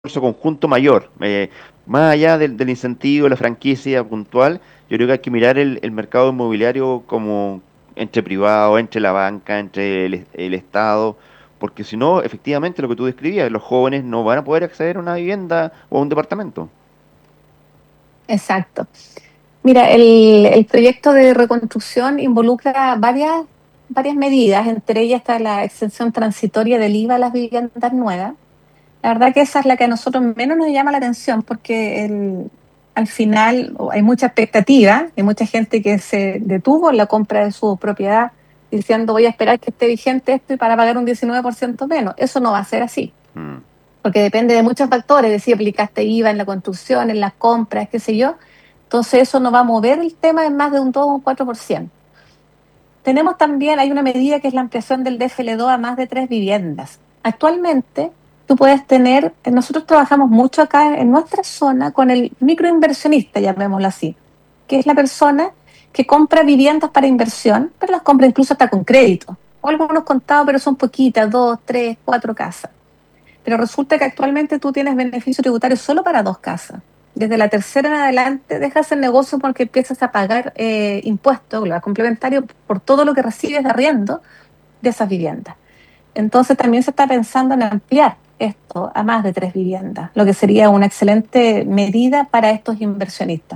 esfuerzo conjunto mayor. Más allá del incentivo, la franquicia puntual, yo creo que hay que mirar el mercado inmobiliario como entre privados, entre la banca, entre el Estado, porque si no, efectivamente lo que tú describías, los jóvenes no van a poder acceder a una vivienda o a un departamento. Exacto. Mira, el proyecto de reconstrucción involucra varias medidas, entre ellas está la exención transitoria del IVA a las viviendas nuevas. La verdad que esa es la que a nosotros menos nos llama la atención porque al final hay mucha expectativa, hay mucha gente que se detuvo en la compra de su propiedad diciendo voy a esperar que esté vigente esto y para pagar un 19% menos. Eso no va a ser así, Mm. porque depende de muchos factores, de si aplicaste IVA en la construcción, en las compras, qué sé yo. Entonces eso no va a mover el tema en más de un 2 o un 4%. Tenemos también, hay una medida que es la ampliación del DFL2 a más de 3 viviendas. Actualmente, tú puedes tener, nosotros trabajamos mucho acá en nuestra zona con el microinversionista, llamémoslo así, que es la persona que compra viviendas para inversión, pero las compra incluso hasta con crédito. O algunos contados, pero son poquitas, 2, 3, 4 casas. Pero resulta que actualmente tú tienes beneficio tributario solo para 2 casas. Desde la tercera en adelante dejas el negocio porque empiezas a pagar impuestos, los complementarios, por todo lo que recibes de arriendo de esas viviendas. Entonces también se está pensando en ampliar esto a más de 3 viviendas, lo que sería una excelente medida para estos inversionistas.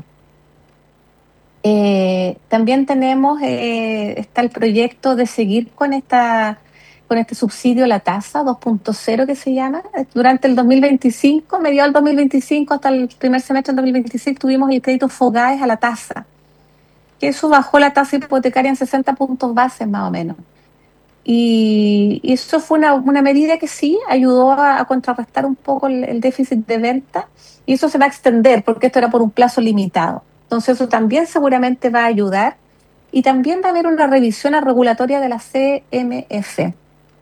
También tenemos, está el proyecto de seguir con este subsidio, la tasa 2.0 que se llama. Durante el 2025, mediados del 2025 hasta el primer semestre del 2026, tuvimos el crédito FOGAES a la tasa, que eso bajó la tasa hipotecaria en 60 puntos bases más o menos. Y eso fue una medida que sí ayudó a contrarrestar un poco el déficit de venta y eso se va a extender porque esto era por un plazo limitado. Entonces eso también seguramente va a ayudar y también va a haber una revisión regulatoria de la CMF,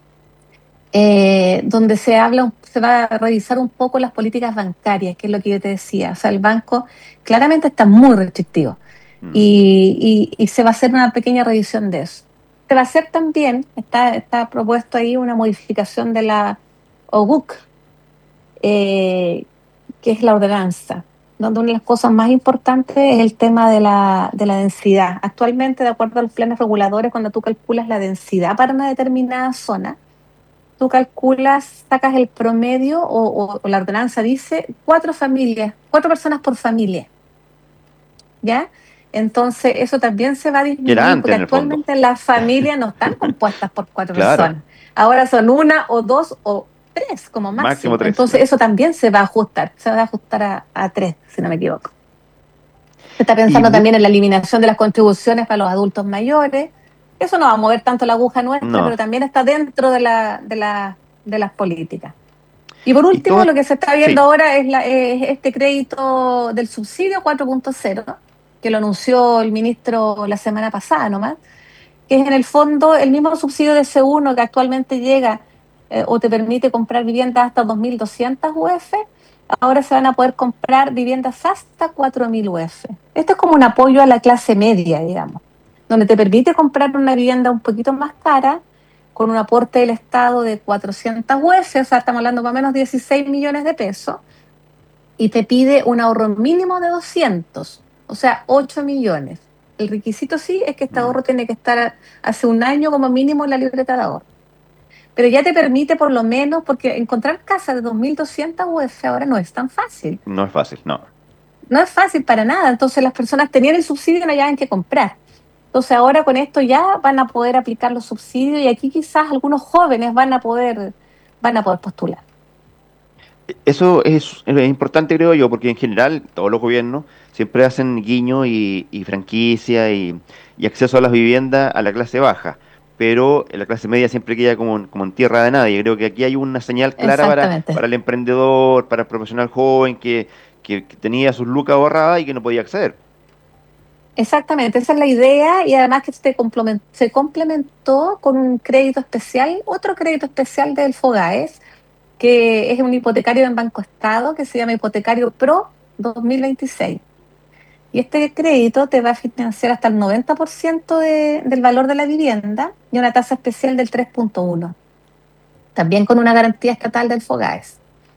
donde se va a revisar un poco las políticas bancarias, que es lo que yo te decía. O sea, el banco claramente está muy restrictivo Mm. y se va a hacer una pequeña revisión de eso. Se va a hacer también, está propuesto ahí una modificación de la OGUC, eh, que es la ordenanza, donde una de las cosas más importantes es el tema de la densidad. Actualmente, de acuerdo a los planes reguladores, cuando tú calculas la densidad para una determinada zona, tú calculas, sacas el promedio o la ordenanza dice 4 familias, 4 personas por familia, ¿ya? Entonces, eso también se va a Que era disminuir antes porque en el fondo. actualmente las familias no están compuestas por cuatro Claro, personas. Ahora son una o dos o tres como máximo máximo. tres, Entonces, claro. eso también se va a ajustar a tres, si no me equivoco. Se está Y pensando también en la eliminación de las contribuciones para los adultos mayores. Eso no va a mover tanto la aguja nuestra, no. pero también está dentro de las políticas. Y por Y último, todo, lo que se está viendo sí. ahora es este crédito del subsidio 4.0, que lo anunció el ministro la semana pasada nomás, que es en el fondo el mismo subsidio de C1 que actualmente llega o te permite comprar viviendas hasta 2.200 UF, ahora se van a poder comprar viviendas hasta 4.000 UF. Esto es como un apoyo a la clase media, digamos, donde te permite comprar una vivienda un poquito más cara con un aporte del Estado de 400 UF, o sea, estamos hablando más o menos 16 millones de pesos, y te pide un ahorro mínimo de 200, o sea, 8 millones. El requisito sí es que este Mm. ahorro tiene que estar hace un año como mínimo en la libreta de ahorro. Pero ya te permite por lo menos, porque encontrar casa de 2.200 UF ahora no es tan fácil. No es fácil, no. No es fácil para nada. Entonces las personas tenían el subsidio y no hallaban que comprar. Entonces ahora con esto ya van a poder aplicar los subsidios y aquí quizás algunos jóvenes van a poder postular. Eso es importante, creo yo, porque en general todos los gobiernos siempre hacen guiño y franquicia y acceso a las viviendas a la clase baja, pero la clase media siempre queda como en tierra de nadie. Creo que aquí hay una señal clara para Exactamente. el emprendedor, para el profesional joven que tenía sus lucas ahorradas y que no podía acceder. Exactamente, esa es la idea y además que se complementó con un crédito especial, otro crédito especial del FOGAES, que es un hipotecario en Banco Estado que se llama Hipotecario Pro 2026. Y este crédito te va a financiar hasta el 90% del valor de la vivienda y una tasa especial del 3.1, también con una garantía estatal del FOGAES.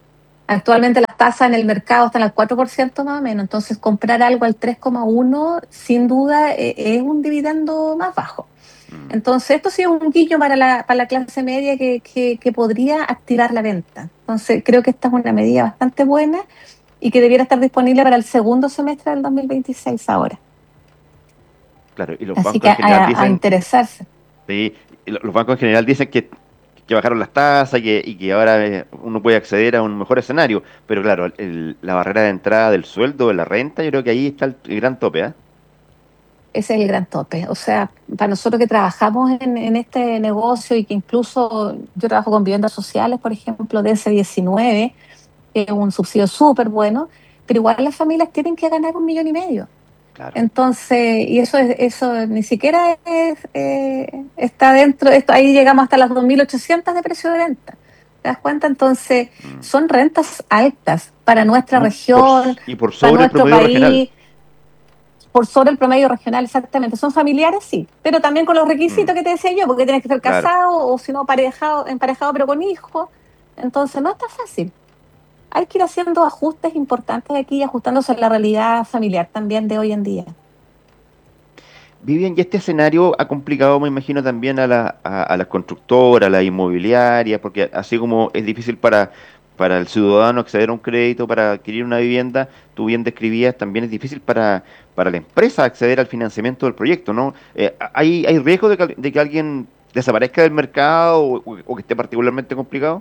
Actualmente las tasas en el mercado están al 4% más o menos, entonces comprar algo al 3,1 sin duda es un dividendo más bajo. Mm, Entonces esto sí es un guiño para la clase media que podría activar la venta. Entonces creo que esta es una medida bastante buena y que debiera estar disponible para el segundo semestre del 2026 ahora. claro, y los Así bancos que en general a dicen, interesarse. sí, y los bancos en general dicen que bajaron las tasas y que ahora uno puede acceder a un mejor escenario, pero claro, la barrera de entrada del sueldo, de la renta, yo creo que ahí está el gran tope, ¿ah? Ese es el gran tope. O sea, para nosotros que trabajamos en este negocio y que incluso yo trabajo con viviendas sociales, por ejemplo, de ese 19, que es un subsidio súper bueno, pero igual las familias tienen que ganar 1,5 millones. Claro. Entonces, y eso ni siquiera está dentro, ahí llegamos hasta las 2.800 de precio de venta. ¿Te das cuenta? Entonces, Mm. son rentas altas para nuestra Por, región, y por para sobre el nuestro promedio regional. país, por sobre el promedio regional, exactamente. Son familiares, sí, pero también con los Mm, requisitos que te decía yo, porque tienes que ser claro. casado o si no emparejado, pero con hijos. Entonces, no está fácil. Hay que ir haciendo ajustes importantes aquí, ajustándose a la realidad familiar también de hoy en día. Vivian, y este escenario ha complicado, me imagino, también a las constructoras, a las inmobiliarias, porque así como es difícil para el ciudadano acceder a un crédito para adquirir una vivienda, tú bien describías, también es difícil para la empresa acceder al financiamiento del proyecto, ¿no? ¿Hay riesgo de que alguien desaparezca del mercado o que esté particularmente complicado?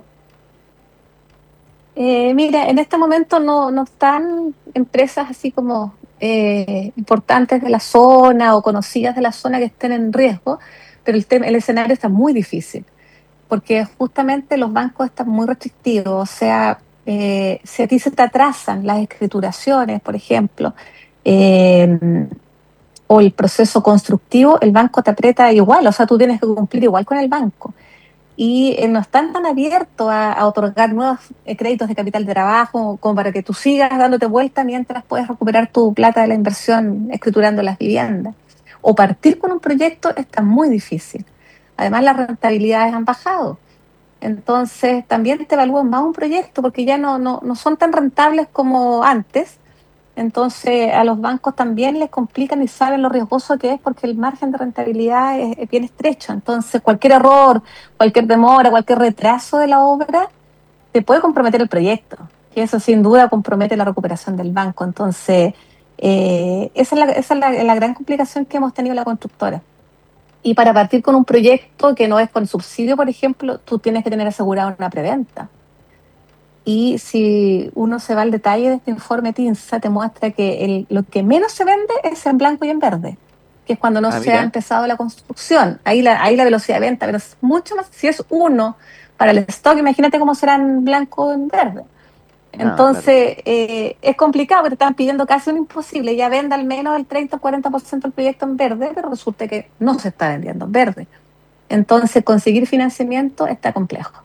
Mira, en este momento no están empresas así como importantes de la zona o conocidas de la zona que estén en riesgo, pero el escenario está muy difícil, porque justamente los bancos están muy restrictivos, o sea, si a ti se te atrasan las escrituraciones, por ejemplo, eh, o el proceso constructivo, el banco te aprieta igual, o sea, tú tienes que cumplir igual con el banco y no están tan abiertos a otorgar nuevos créditos de capital de trabajo como para que tú sigas dándote vuelta mientras puedes recuperar tu plata de la inversión escriturando las viviendas. O partir con un proyecto está muy difícil. Además, las rentabilidades han bajado. Entonces, también te evalúan más un proyecto porque ya no son tan rentables como antes. Entonces, a los bancos también les complican y saben lo riesgoso que es porque el margen de rentabilidad es bien estrecho. Entonces, cualquier error, cualquier demora, cualquier retraso de la obra te puede comprometer el proyecto, que eso sin duda compromete la recuperación del banco. Entonces, esa es la gran complicación que hemos tenido la constructora. Y para partir con un proyecto que no es con subsidio, por ejemplo, tú tienes que tener asegurada una preventa. Y si uno se va al detalle de este informe TINSA, te muestra que lo que menos se vende es en blanco y en verde, que es cuando no Ah, se ha mira. empezado la construcción. Ahí la velocidad de venta, pero es mucho más. Si es uno para el stock, imagínate cómo será en blanco o en verde. Nada, claro. Entonces, es complicado porque te están pidiendo casi un imposible. Ya vende al menos el 30 o 40% del proyecto en verde, pero resulta que no se está vendiendo en verde. Entonces, conseguir financiamiento está complejo.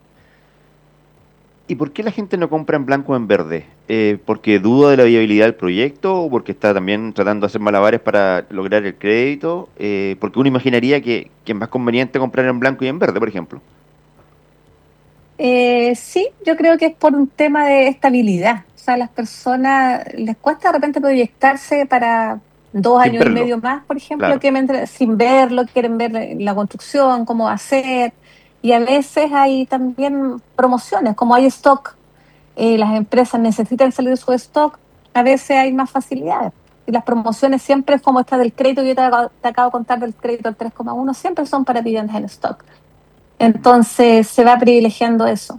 ¿Y por qué la gente no compra en blanco o en verde? ¿Porque duda de la viabilidad del proyecto o porque está también tratando de hacer malabares para lograr el crédito? Porque uno imaginaría que es más conveniente comprar en blanco y en verde, por ejemplo. Sí, yo creo que es por un tema de estabilidad. O sea, a las personas les cuesta de repente proyectarse para dos Sin años y verlo, medio más, por ejemplo, claro. que sin verlo, quieren ver la construcción, cómo va a ser. Y a veces hay también promociones, como hay stock, las empresas necesitan salir de su stock, a veces hay más facilidades. Y las promociones siempre es como esta del crédito, yo te acabo de contar del crédito al 3,1, siempre son para viviendas en stock. Mm. Entonces se va privilegiando eso.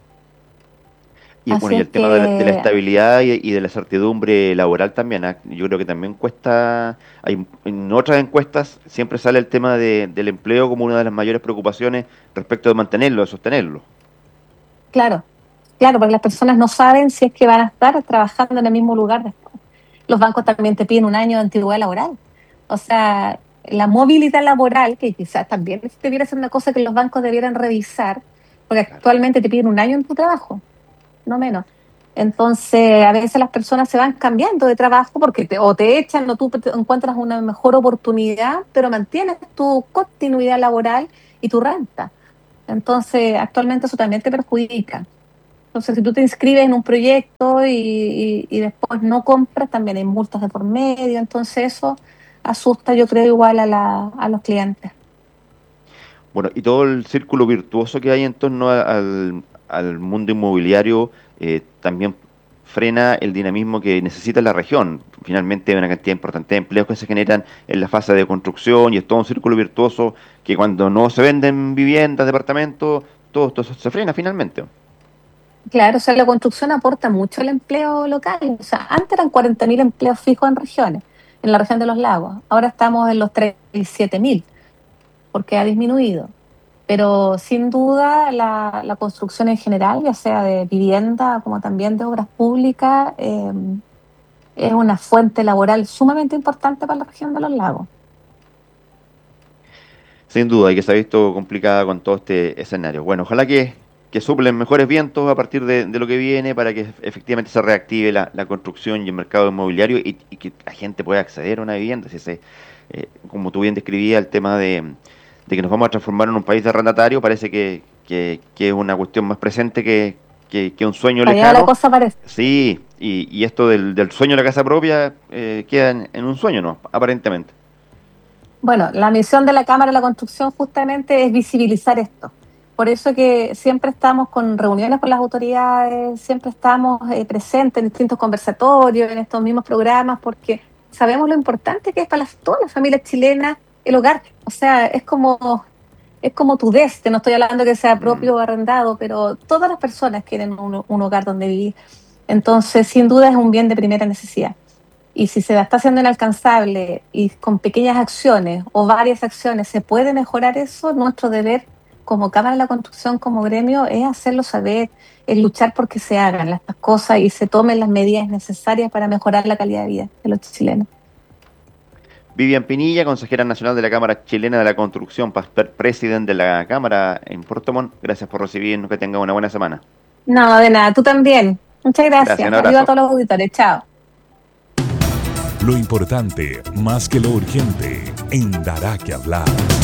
Y bueno, Así y es el tema de la que, estabilidad y de la certidumbre laboral también, ¿ah? Yo creo que también cuesta, en otras encuestas siempre sale el tema del empleo como una de las mayores preocupaciones respecto de mantenerlo, de sostenerlo. claro, claro, porque las personas no saben si es que van a estar trabajando en el mismo lugar después. Los bancos también te piden un año de antigüedad laboral. O sea, la movilidad laboral, que quizás también debiera ser una cosa que los bancos debieran revisar, porque Claro. actualmente te piden un año en tu trabajo, no menos. Entonces, a veces las personas se van cambiando de trabajo porque o te echan o tú encuentras una mejor oportunidad, pero mantienes tu continuidad laboral y tu renta. Entonces, actualmente eso también te perjudica. Entonces, si tú te inscribes en un proyecto y después no compras, también hay multas de por medio. Entonces, eso asusta, yo creo, igual a los clientes. Bueno, y todo el círculo virtuoso que hay en torno al mundo inmobiliario también frena el dinamismo que necesita la región. Finalmente hay una cantidad importante de empleos que se generan en la fase de construcción y es todo un círculo virtuoso que cuando no se venden viviendas, departamentos, todo esto se frena finalmente. Claro, o sea, la construcción aporta mucho al empleo local. O sea, antes eran 40.000 empleos fijos en regiones, en la región de los lagos. Ahora estamos en los 37.000, porque ha disminuido. Pero sin duda la construcción en general, ya sea de vivienda como también de obras públicas, es una fuente laboral sumamente importante para la región de los lagos. Sin duda, y que se ha visto complicada con todo este escenario. Bueno, ojalá que suplen mejores vientos a partir de lo que viene para que efectivamente se reactive la construcción y el mercado inmobiliario y que la gente pueda acceder a una vivienda. Si como tú bien describías, el tema de que nos vamos a transformar en un país de arrendatario parece que es una cuestión más presente que un sueño Para allá la lejano. cosa parece. Sí, y esto del sueño de la casa propia queda en un sueño, ¿no? Aparentemente. Bueno, la misión de la Cámara de la Construcción justamente es visibilizar esto. Por eso que siempre estamos con reuniones con las autoridades, siempre estamos presentes en distintos conversatorios, en estos mismos programas, porque sabemos lo importante que es para todas las familias chilenas el hogar. O sea, es como tu deste, no estoy hablando que sea Mm. propio o arrendado, pero todas las personas quieren un hogar donde vivir. Entonces, sin duda es un bien de primera necesidad. Y si se la está haciendo inalcanzable y con pequeñas acciones o varias acciones se puede mejorar eso, nuestro deber como Cámara de la Construcción, como gremio, es hacerlo saber, es luchar porque se hagan estas cosas y se tomen las medidas necesarias para mejorar la calidad de vida de los chilenos. Vivian Pinilla, consejera nacional de la Cámara Chilena de la Construcción, presidente de la Cámara en Puerto Montt. Gracias por recibirnos, que tenga una buena semana. No, de nada, tú también. Muchas Gracias, un gracias. Ayuda a abrazo. todos los auditores. Chao. Lo importante, más que lo urgente, en Dará que hablar.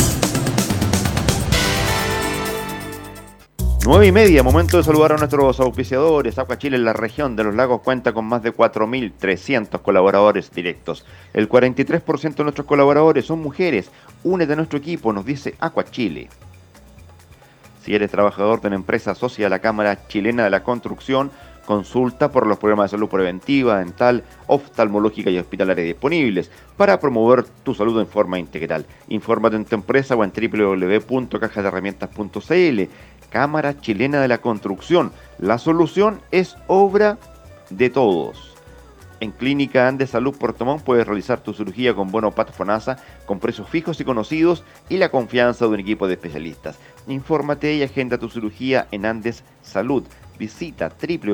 9:30, momento de saludar a nuestros auspiciadores. Aqua Chile en la región de los lagos cuenta con más de 4.300 colaboradores directos. El 43% de nuestros colaboradores son mujeres. Únete a nuestro equipo, nos dice Aqua Chile. Si eres trabajador de una empresa asocia a la Cámara Chilena de la Construcción, consulta por los programas de salud preventiva, dental, oftalmológica y hospitalaria disponibles para promover tu salud en forma integral. Infórmate en tu empresa o en www.cajadeherramientas.cl. Cámara Chilena de la Construcción. La solución es obra de todos. En Clínica Andes Salud Puerto Montt puedes realizar tu cirugía con bono Pat Fonasa con precios fijos y conocidos y la confianza de un equipo de especialistas. Infórmate y agenda tu cirugía en Andes Salud. Visita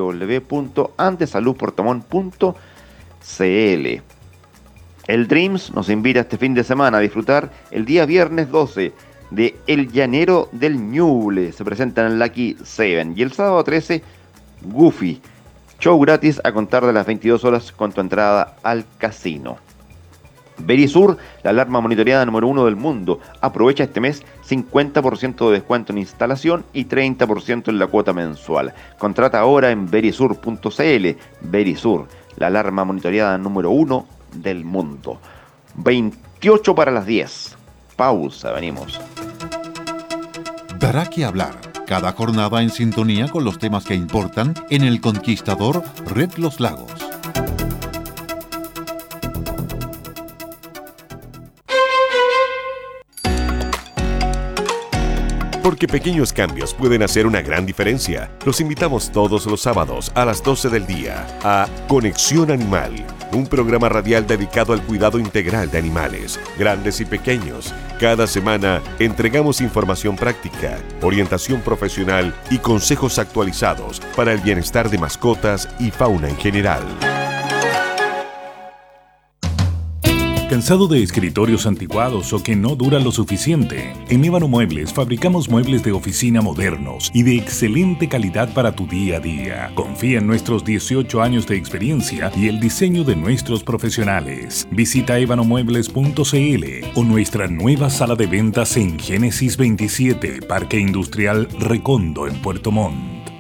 www.andesaludpuertomont.cl. El Dreams nos invita este fin de semana a disfrutar el día viernes 12 de El Llanero del Ñuble. Se presenta en Lucky 7. Y el sábado 13, Goofy. Show gratis a contar de las 22 horas con tu entrada al casino. Verisur, la alarma monitoreada número 1 del mundo. Aprovecha este mes 50% de descuento en instalación y 30% en la cuota mensual. Contrata ahora en verisur.cl. Verisur, la alarma monitoreada número 1 del mundo. 28 para las 10. Pausa, venimos. Dará que hablar. Cada jornada en sintonía con los temas que importan en El Conquistador, Red Los Lagos. Porque pequeños cambios pueden hacer una gran diferencia. Los invitamos todos los sábados a las 12 del día a Conexión Animal, un programa radial dedicado al cuidado integral de animales, grandes y pequeños. Cada semana entregamos información práctica, orientación profesional y consejos actualizados para el bienestar de mascotas y fauna en general. ¿Cansado de escritorios anticuados o que no duran lo suficiente? En Ébano Muebles fabricamos muebles de oficina modernos y de excelente calidad para tu día a día. Confía en nuestros 18 años de experiencia y el diseño de nuestros profesionales. Visita ebanomuebles.cl o nuestra nueva sala de ventas en Génesis 27, Parque Industrial Recondo en Puerto Montt.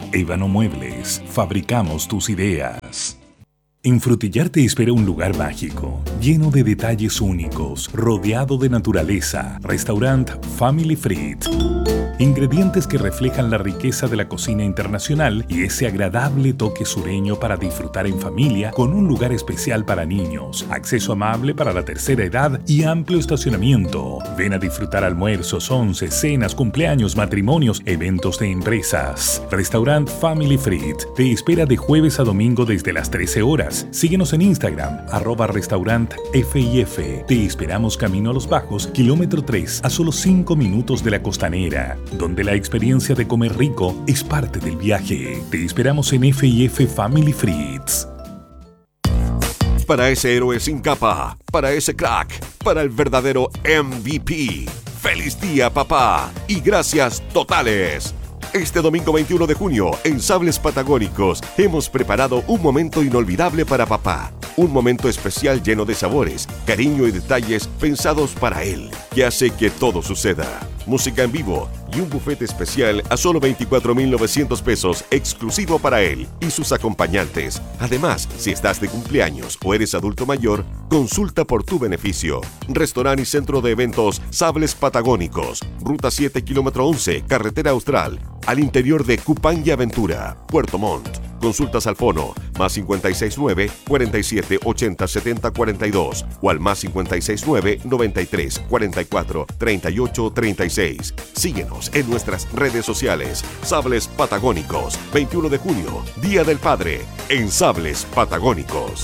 Ébano Muebles, fabricamos tus ideas. En Frutillar te espera un lugar mágico, lleno de detalles únicos, rodeado de naturaleza. Restaurant Family Fried. Ingredientes que reflejan la riqueza de la cocina internacional y ese agradable toque sureño para disfrutar en familia, con un lugar especial para niños, acceso amable para la tercera edad y amplio estacionamiento. Ven a disfrutar almuerzos, once, cenas, cumpleaños, matrimonios, eventos de empresas. Restaurant Family Fried te espera de jueves a domingo desde las 13 horas. Síguenos en Instagram, @restaurantfif. Te esperamos camino a Los Bajos, kilómetro 3, a solo 5 minutos de la Costanera, donde la experiencia de comer rico es parte del viaje. Te esperamos en FIF Family Frieds. Para ese héroe sin capa, para ese crack, para el verdadero MVP. ¡Feliz día, papá! Y gracias totales. Este domingo 21 de junio, en Sables Patagónicos, hemos preparado un momento inolvidable para papá. Un momento especial lleno de sabores, cariño y detalles pensados para él, que hace que todo suceda. Música en vivo y un buffet especial a solo 24,900 pesos, exclusivo para él y sus acompañantes. Además, si estás de cumpleaños o eres adulto mayor, consulta por tu beneficio. Restaurante y centro de eventos Sables Patagónicos, Ruta 7, kilómetro 11, Carretera Austral, al interior de Cupán y Aventura, Puerto Montt. Consultas al fono +569 47 80 70 42 o al +569 93 44 38 36. Síguenos en nuestras redes sociales. Sables Patagónicos, 21 de junio, Día del Padre, en Sables Patagónicos.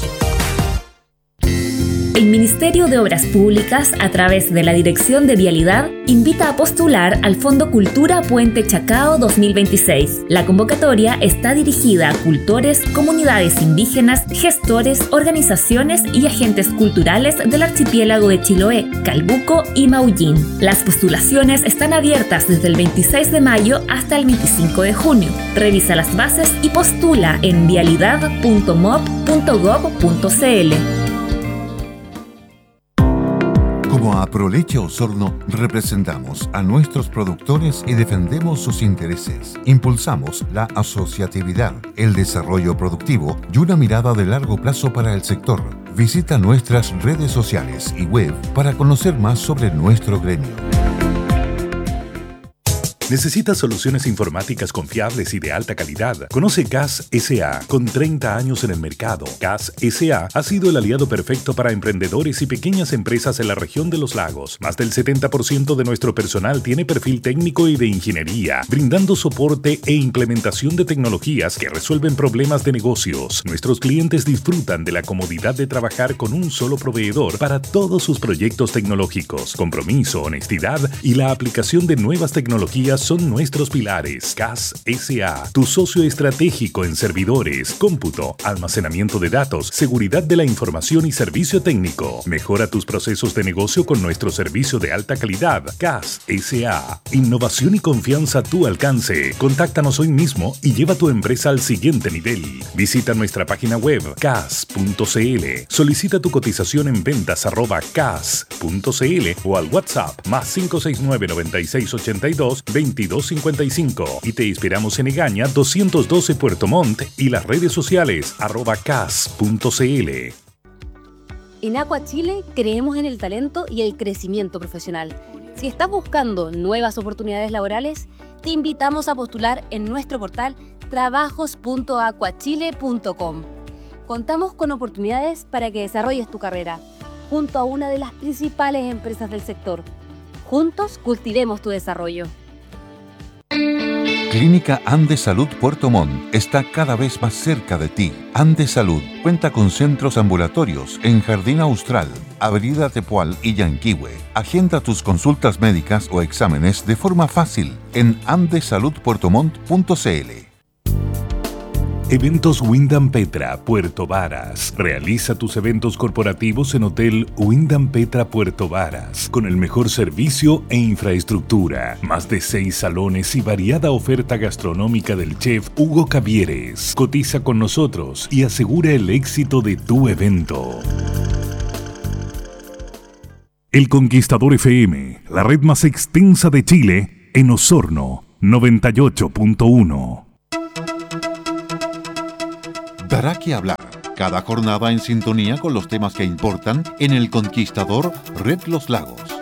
El Ministerio de Obras Públicas, a través de la Dirección de Vialidad, invita a postular al Fondo Cultura Puente Chacao 2026. La convocatoria está dirigida a cultores, comunidades indígenas, gestores, organizaciones y agentes culturales del archipiélago de Chiloé, Calbuco y Maullín. Las postulaciones están abiertas desde el 26 de mayo hasta el 25 de junio. Revisa las bases y postula en vialidad.mop.gov.cl. Como Aproleche Osorno, representamos a nuestros productores y defendemos sus intereses. Impulsamos la asociatividad, el desarrollo productivo y una mirada de largo plazo para el sector. Visita nuestras redes sociales y web para conocer más sobre nuestro gremio. ¿Necesitas soluciones informáticas confiables y de alta calidad? Conoce CAS S.A. Con 30 años en el mercado, CAS S.A. ha sido el aliado perfecto para emprendedores y pequeñas empresas en la región de los lagos. Más del 70% de nuestro personal tiene perfil técnico y de ingeniería, brindando soporte e implementación de tecnologías que resuelven problemas de negocios. Nuestros clientes disfrutan de la comodidad de trabajar con un solo proveedor para todos sus proyectos tecnológicos. Compromiso, honestidad y la aplicación de nuevas tecnologías son nuestros pilares. CAS S.A., tu socio estratégico en servidores, cómputo, almacenamiento de datos, seguridad de la información y servicio técnico. Mejora tus procesos de negocio con nuestro servicio de alta calidad. CAS S.A., innovación y confianza a tu alcance. Contáctanos hoy mismo y lleva tu empresa al siguiente nivel. Visita nuestra página web cas.cl. Solicita tu cotización en ventas@cas.cl o al WhatsApp +569 96 82 2255 y te esperamos en Egaña 212 Puerto Montt y las redes sociales @cas.cl. En Aqua Chile creemos en el talento y el crecimiento profesional. Si estás buscando nuevas oportunidades laborales, te invitamos a postular en nuestro portal trabajos.aquachile.com. Contamos con oportunidades para que desarrolles tu carrera junto a una de las principales empresas del sector. Juntos cultivemos tu desarrollo. Clínica Andes Salud Puerto Montt está cada vez más cerca de ti. Andes Salud cuenta con centros ambulatorios en Jardín Austral, Avenida Tepual y Yanquihue. Agenda tus consultas médicas o exámenes de forma fácil en andesaludpuertomontt.cl. Eventos Wyndham Petra, Puerto Varas. Realiza tus eventos corporativos en Hotel Wyndham Petra, Puerto Varas, con el mejor servicio e infraestructura. Más de 6 salones y variada oferta gastronómica del chef Hugo Cavieres. Cotiza con nosotros y asegura el éxito de tu evento. El Conquistador FM, la red más extensa de Chile, en Osorno, 98.1. dará que hablar. Cada jornada en sintonía con los temas que importan en El Conquistador Red Los Lagos.